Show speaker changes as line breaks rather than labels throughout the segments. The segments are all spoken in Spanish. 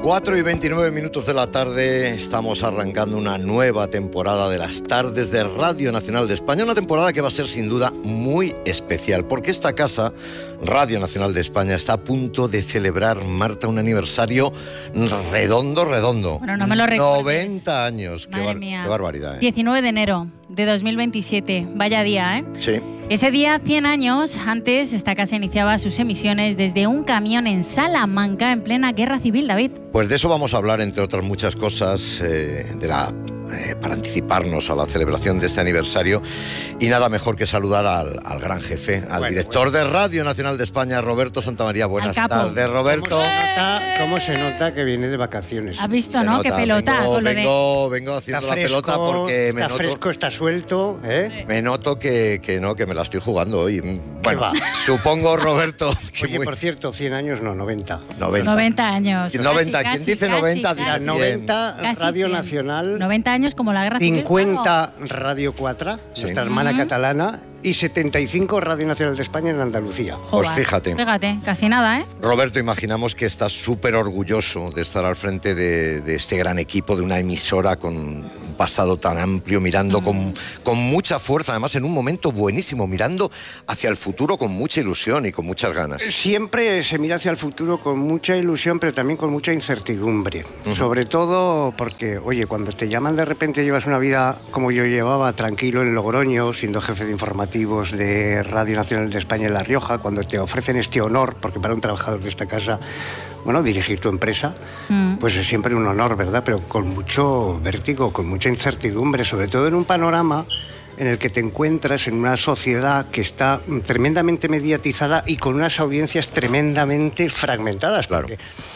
4:29 de la tarde, estamos arrancando una nueva temporada de las tardes de Radio Nacional de España, una temporada que va a ser sin duda muy especial, porque esta casa, Radio Nacional de España, está a punto de celebrar, Marta, un aniversario redondo.
Bueno, no me lo recuerdes.
90 años,
Madre mía.
Qué barbaridad, ¿eh?
19 de enero de 2027, vaya día, ¿eh?
Sí.
Ese día, 100 años antes, esta casa iniciaba sus emisiones desde un camión en Salamanca en plena Guerra Civil, David.
Pues de eso vamos a hablar, entre otras muchas cosas, para anticiparnos a la celebración de este aniversario. Y nada mejor que saludar al gran jefe, al director de Radio Nacional de España, Roberto Santamaría. Buenas tardes, Roberto.
¿Cómo se nota que viene de vacaciones?
¿Has visto, no? Qué pelota.
Vengo haciendo la pelota porque me noto...
Está fresco, está suelto, ¿eh?
Me noto que me la estoy jugando hoy. Bueno, supongo, Roberto...
Oye, por cierto, 100 años no, 90.
90 años.
90,
casi,
¿quién dice
casi,
90?
casi,
Dirá
90,
casi
Radio
100.
Nacional.
90 años como la Guerra Civil.
50, Radio 4, nuestra hermana catalana. Y 75, Radio Nacional de España en Andalucía.
Pues fíjate.
Fíjate, casi nada, ¿eh?
Roberto, imaginamos que estás súper orgulloso de estar al frente de este gran equipo, de una emisora con un pasado tan amplio, mirando con mucha fuerza, además en un momento buenísimo, mirando hacia el futuro con mucha ilusión y con muchas ganas.
Siempre se mira hacia el futuro con mucha ilusión, pero también con mucha incertidumbre. Sobre todo porque, oye, cuando te llaman de repente, llevas una vida como yo llevaba, tranquilo en Logroño, siendo jefe de informativos de Radio Nacional de España en La Rioja, cuando te ofrecen este honor, porque para un trabajador de esta casa, bueno, dirigir tu empresa, pues es siempre un honor, ¿verdad? Pero con mucho vértigo, con mucha incertidumbre, sobre todo en un panorama en el que te encuentras en una sociedad que está tremendamente mediatizada y con unas audiencias tremendamente fragmentadas.
Claro.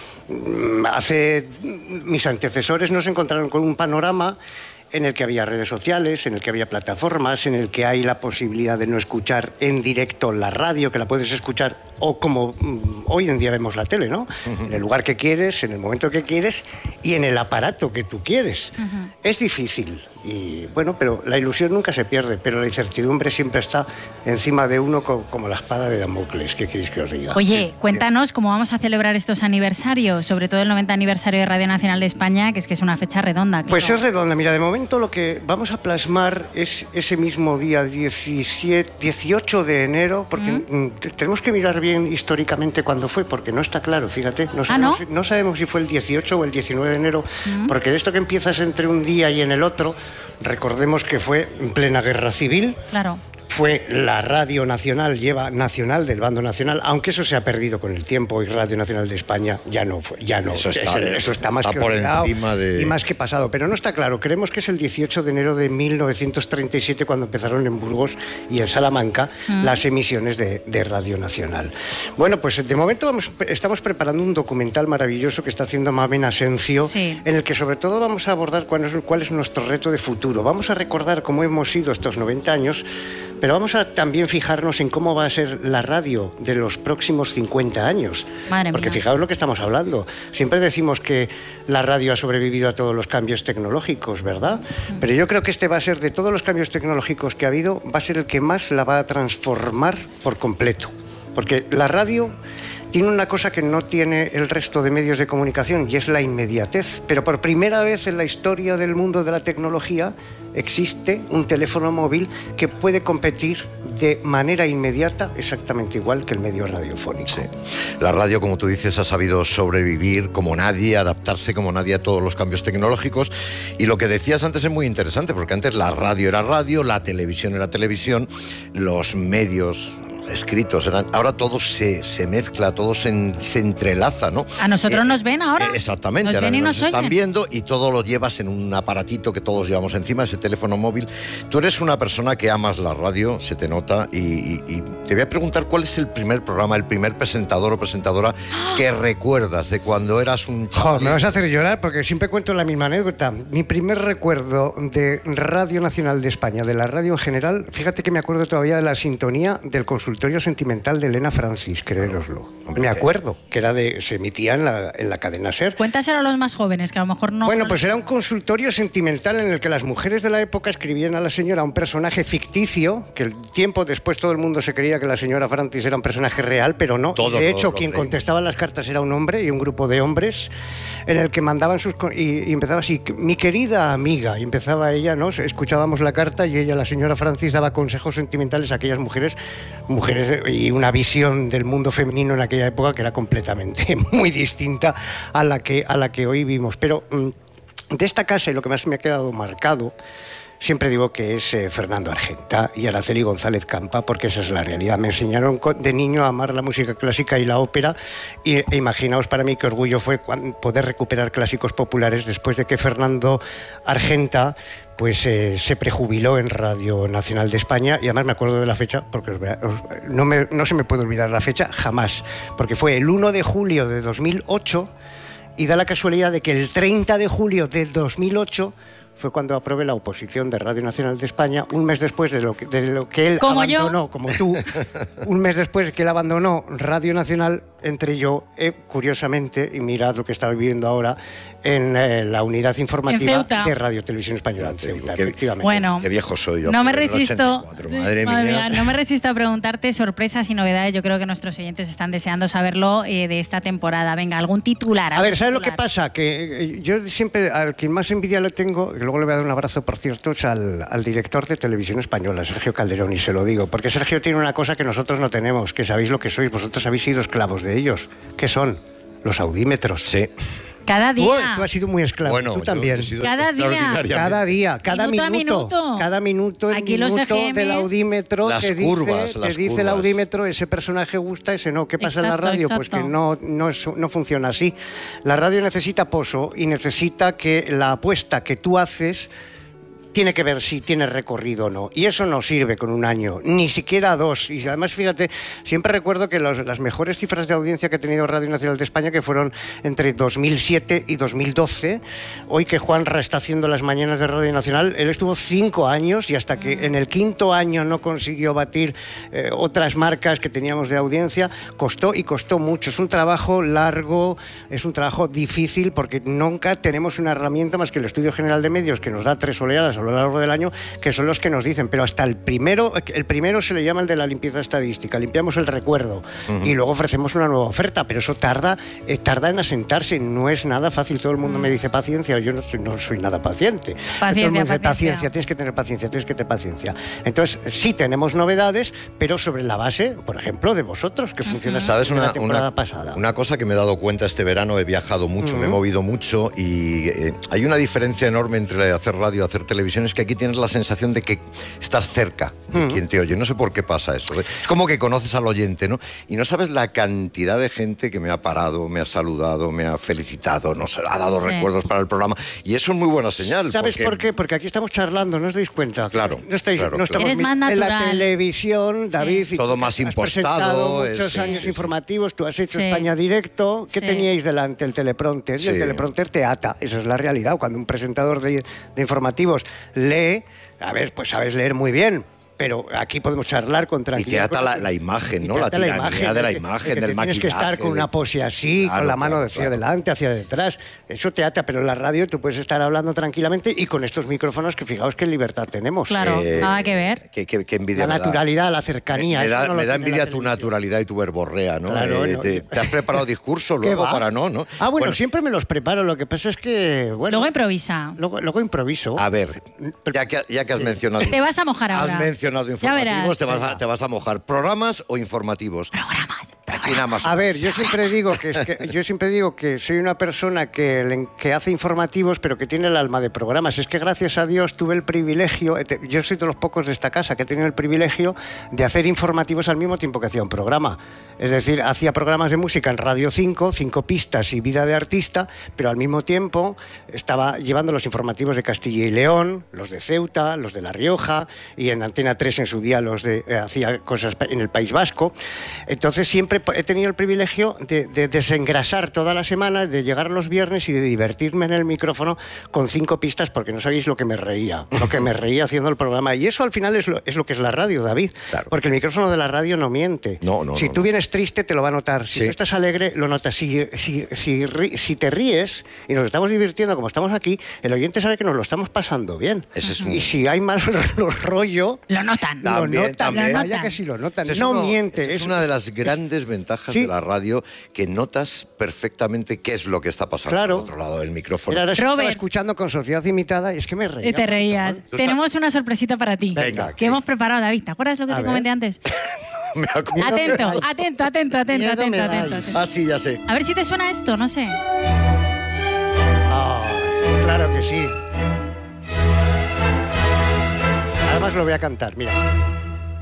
Mis antecesores nos encontraron con un panorama en el que había redes sociales, en el que había plataformas, en el que hay la posibilidad de no escuchar en directo la radio, que la puedes escuchar, o como hoy en día vemos la tele, ¿no? En el lugar que quieres, en el momento que quieres y en el aparato que tú quieres. Es difícil, y bueno, pero la ilusión nunca se pierde, pero la incertidumbre siempre está encima de uno como la espada de Damocles. ¿Qué queréis que os diga?
Oye, cuéntanos cómo vamos a celebrar estos aniversarios, sobre todo el 90 aniversario de Radio Nacional de España, que es una fecha redonda. Claro.
Pues es redonda. Mira, de momento lo que vamos a plasmar es ese mismo día 18 de enero, porque tenemos que mirar bien históricamente cuándo fue, porque no está claro, fíjate. No sabemos si fue el 18 o el 19 de enero, porque de esto que empiezas entre un día y en el otro, recordemos que fue en plena Guerra Civil.
Claro.
Fue la Radio Nacional, nacional del bando nacional, aunque eso se ha perdido con el tiempo y Radio Nacional de España ya no. Eso está más que
por
olvidado
encima de...
y más que pasado, pero no está claro. Creemos que es el 18 de enero de 1937 cuando empezaron en Burgos y en Salamanca las emisiones de Radio Nacional. Bueno, pues de momento estamos preparando un documental maravilloso que está haciendo Mamen Asencio, en el que sobre todo vamos a abordar cuál es nuestro reto de futuro. Vamos a recordar cómo hemos sido estos 90 años, pero vamos a también fijarnos en cómo va a ser la radio de los próximos 50 años. Porque fijaos lo que estamos hablando. Siempre decimos que la radio ha sobrevivido a todos los cambios tecnológicos, ¿verdad? Pero yo creo que este va a ser, de todos los cambios tecnológicos que ha habido, va a ser el que más la va a transformar por completo. Porque la radio tiene una cosa que no tiene el resto de medios de comunicación, y es la inmediatez. Pero por primera vez en la historia del mundo de la tecnología existe un teléfono móvil que puede competir de manera inmediata exactamente igual que el medio radiofónico.
Sí. La radio, como tú dices, ha sabido sobrevivir como nadie, adaptarse como nadie a todos los cambios tecnológicos. Y lo que decías antes es muy interesante, porque antes la radio era radio, la televisión era televisión, los medios escritos ahora todo se mezcla, todo se entrelaza, ¿no?
¿A nosotros nos ven ahora?
Exactamente, ahora nos están viendo y todo lo llevas en un aparatito que todos llevamos encima, ese teléfono móvil. Tú eres una persona que amas la radio, se te nota, y te voy a preguntar cuál es el primer programa, el primer presentador o presentadora que recuerdas de cuando eras un chaval.
Me vas a hacer llorar porque siempre cuento la misma anécdota. Mi primer recuerdo de Radio Nacional de España, de la radio en general, fíjate que me acuerdo todavía de la sintonía del consultorio consultorio sentimental de Elena Francis, creéroslo.
Hombre,
me acuerdo que se emitía en la cadena SER.
Cuéntaselo a los más jóvenes, que a lo mejor no...
Bueno, pues era un consultorio sentimental en el que las mujeres de la época escribían a la señora un personaje ficticio, que el tiempo después todo el mundo se creía que la señora Francis era un personaje real, pero no. De hecho, quien contestaba las cartas era un hombre y un grupo de hombres en el que mandaban y empezaba así: mi querida amiga, y empezaba ella, ¿no? Escuchábamos la carta y ella, la señora Francis, daba consejos sentimentales a aquellas mujeres y una visión del mundo femenino en aquella época que era completamente muy distinta a la que hoy vimos. Pero de esta casa, y lo que más me ha quedado marcado, siempre digo que es Fernando Argenta y Araceli González Campa, porque esa es la realidad. Me enseñaron de niño a amar la música clásica y la ópera, e imaginaos para mí qué orgullo fue poder recuperar clásicos populares después de que Fernando Argenta pues se prejubiló en Radio Nacional de España. Y además me acuerdo de la fecha, porque no se me puede olvidar la fecha jamás, porque fue el 1 de julio de 2008, y da la casualidad de que el 30 de julio de 2008 fue cuando aprobé la oposición de Radio Nacional de España, un mes después de lo que él abandonó, como tú, un mes después que él abandonó Radio Nacional, entré yo, curiosamente, y mirad lo que está viviendo ahora, en la unidad informativa de Radio Televisión Española en Ceuta, efectivamente.
Bueno,
qué viejo soy yo.
No me resisto,
madre mía,
no me resisto a preguntarte sorpresas y novedades. Yo creo que nuestros oyentes están deseando saberlo de esta temporada. Venga, algún titular.
A ver, ¿sabes lo que pasa? Que yo siempre, al quien más envidia le tengo, y luego le voy a dar un abrazo, por cierto, es al director de Televisión Española, Sergio Calderón, y se lo digo, porque Sergio tiene una cosa que nosotros no tenemos, que sabéis lo que sois, vosotros habéis sido esclavos de ellos. ¿Qué son? Los audímetros.
Sí.
Cada día.
Tú has sido muy esclavo,
bueno,
tú también.
Cada día,
cada minuto,
aquí
el minuto del audímetro
las
te
curvas,
dice el audímetro, ese personaje gusta, ese no. ¿Qué pasa en la radio? Pues que no funciona así. La radio necesita pozo y necesita que la apuesta que tú haces tiene que ver si tiene recorrido o no. Y eso no sirve con un año, ni siquiera 2. Y además, fíjate, siempre recuerdo que las mejores cifras de audiencia que ha tenido Radio Nacional de España, que fueron entre 2007 y 2012, hoy que Juanra está haciendo las mañanas de Radio Nacional, él estuvo 5 años y hasta que en el 5.º año no consiguió batir otras marcas que teníamos de audiencia, costó mucho. Es un trabajo largo, es un trabajo difícil, porque nunca tenemos una herramienta más que el Estudio General de Medios, que nos da 3 oleadas a lo largo del año, que son los que nos dicen, pero hasta el primero se le llama el de la limpieza estadística, limpiamos el recuerdo y luego ofrecemos una nueva oferta, pero eso tarda en asentarse, no es nada fácil. Todo el mundo me dice paciencia, yo no soy nada paciente. Todo el mundo dice paciencia, tienes que tener paciencia. Entonces sí tenemos novedades, pero sobre la base, por ejemplo, de vosotros, que funciona.
¿Sabes
la temporada pasada?
Una cosa que me he dado cuenta este verano, he viajado mucho, me he movido mucho, y hay una diferencia enorme entre hacer radio y hacer televisión. Es que aquí tienes la sensación de que estás cerca de quien te oye. No sé por qué pasa eso. Es como que conoces al oyente, ¿no? Y no sabes la cantidad de gente que me ha parado, me ha saludado, me ha felicitado, nos ha dado recuerdos para el programa. Y eso es muy buena señal.
¿Sabes por qué? Porque aquí estamos charlando, ¿no os dais cuenta?
Claro.
No estamos
Eres más natural.
En la televisión, David.
Sí. Todo más impostado.
Muchos años informativos. Tú has hecho España Directo. ¿Qué teníais delante? El teleprompter. Y el teleprompter te ata. Esa es la realidad. Cuando un presentador de informativos lee, a ver, pues sabes leer muy bien, pero aquí podemos charlar con tranquilidad.
Y te ata la imagen, ¿no? La tiranía de la imagen, del maquillaje.
Tienes que estar con una pose así, con la mano hacia adelante, hacia detrás. Eso te ata, pero en la radio tú puedes estar hablando tranquilamente y con estos micrófonos, que fijaos qué libertad tenemos.
Claro, nada que ver.
Qué envidia.
La naturalidad, la cercanía.
Me da envidia tu naturalidad y tu verborrea, ¿no?
Claro,
¿Te has preparado discurso luego para no?
Bueno, siempre me los preparo. Lo que pasa es que,
luego improvisa.
Luego improviso.
A ver, ya que has mencionado...
Te vas a mojar ahora.
Has mencionado informativos. Te vas a mojar. ¿Programas o informativos?
Programas.
A ver, yo siempre digo que soy una persona que hace informativos, pero que tiene el alma de programas. Es que gracias a Dios tuve el privilegio, yo soy de los pocos de esta casa que he tenido el privilegio de hacer informativos al mismo tiempo que hacía un programa. Es decir, hacía programas de música en Radio 5 pistas y Vida de Artista, pero al mismo tiempo estaba llevando los informativos de Castilla y León, los de Ceuta, los de La Rioja, y en Antena 3 en su día hacía cosas en el País Vasco. Entonces siempre he tenido el privilegio de desengrasar toda la semana, de llegar los viernes y de divertirme en el micrófono con 5 pistas, porque no sabéis lo que me reía haciendo el programa. Y eso al final es lo que es la radio, David.
Claro.
Porque el micrófono de la radio no miente. Si tú vienes triste, te lo va a notar. Si tú estás alegre, lo notas. Si te ríes y nos estamos divirtiendo como estamos aquí, el oyente sabe que nos lo estamos pasando bien. Y si hay mal rollo...
Lo notan.
También.
Vaya que sí lo notan.
Miente. Es una de las grandes ventajas de la radio, que notas perfectamente qué es lo que está pasando al otro lado del micrófono.
Ahora estaba escuchando con Sociedad Imitada y es que me reía.
Y te reías. Tenemos una sorpresita para ti.
Venga.
Que hemos preparado, David. ¿Te acuerdas lo que te comenté antes?
Me acuerdo.
Atento.
Ah, sí, ya sé.
A ver si te suena esto, no sé.
Claro que sí. Además lo voy a cantar, mira.